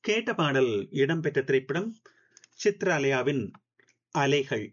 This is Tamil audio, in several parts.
கேட்ட பாடல் இடம்பெற்ற திரைப்படம் சித்ராலயாவின் அலைகள்.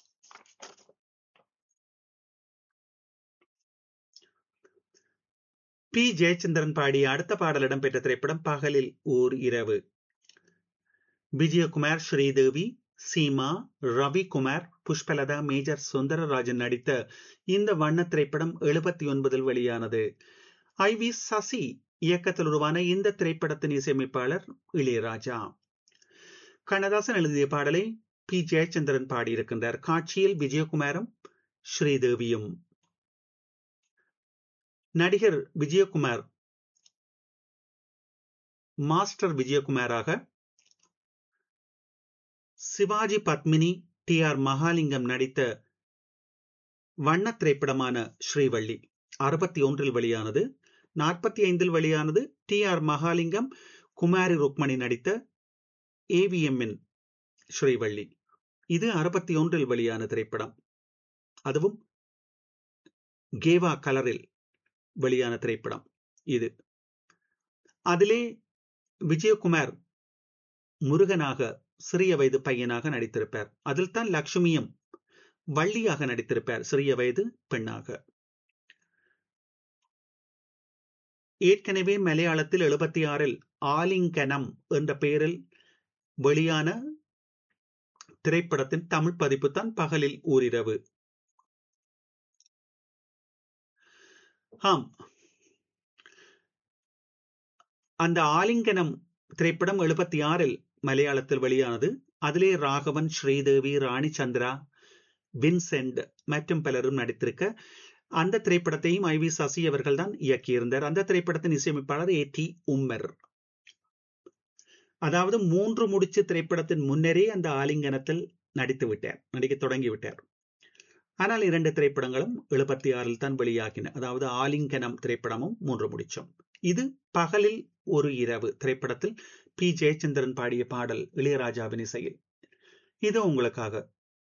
பி ஜெயச்சந்திரன் பாடிய அடுத்த பாடல் இடம்பெற்ற திரைப்படம் பகலில் ஓர் இரவு. விஜயகுமார், ஸ்ரீதேவி, சீமா, ரவிக்குமார், புஷ்பலதா, மேஜர் சுந்தரராஜன் நடித்த இந்த வண்ண திரைப்படம் 79 வெளியானது. வி சசி இயக்கத்தில் உருவான இந்த திரைப்படத்தின் இசையமைப்பாளர் இளையராஜா. கண்ணதாசன் எழுதிய பாடலை பி ஜெயச்சந்திரன் பாடியிருக்கின்றார். காட்சியில் விஜயகுமாரும் ஸ்ரீதேவியும். நடிகர் Vijayakumar master விஜயகுமாராக, Sivaji Padmini, D R Mahalingam நடித்த வண்ண திரைப்படமான ஸ்ரீவள்ளி 61 வெளியானது. 45 வெளியானது டி ஆர் மகாலிங்கம், குமாரி ருக்மணி நடித்த ஏவிஎம்மின் ஸ்ரீவள்ளி. இது 61 வெளியான திரைப்படம். அதுவும் கேவா கலரில் வெளியான திரைப்படம் இது. அதிலே விஜயகுமார் முருகனாக சிறிய வயது பையனாக நடித்திருப்பார். அதில் தான் லட்சுமியும் வள்ளியாக நடித்திருப்பார், சிறிய வயது பெண்ணாக. ஏற்கனவே மலையாளத்தில் 76 ஆலிங்கனம் என்ற பெயரில் வெளியான திரைப்படத்தின் தமிழ் பதிப்பு தான் பகலில் ஓரிரவு. ஆம், அந்த ஆலிங்கனம் திரைப்படம் 76 மலையாளத்தில் வெளியானது. அதிலே ராகவன், ஸ்ரீதேவி, ராணி சந்திரா, வின்சென்ட் மற்றும் பலரும் நடித்திருக்க, அந்த திரைப்படத்தையும் வி சசி அவர்கள் தான் இயக்கியிருந்தார். அந்த திரைப்படத்தின் இசையமைப்பாளர் டி உம்மர். அதாவது 3 முடிச்சு திரைப்படத்தின் முன்னரே அந்த ஆலிங்கனத்தில் நடிக்க தொடங்கிவிட்டார். ஆனால் 2 திரைப்படங்களும் 76 தான் வெளியாகின. அதாவது ஆலிங்கனம் திரைப்படமும் 3 முடிச்சும். இது பகலில் ஒரு இரவு திரைப்படத்தில் பி ஜெயச்சந்திரன் பாடிய பாடல் இளையராஜாவின் இசையில். இது உங்களுக்காக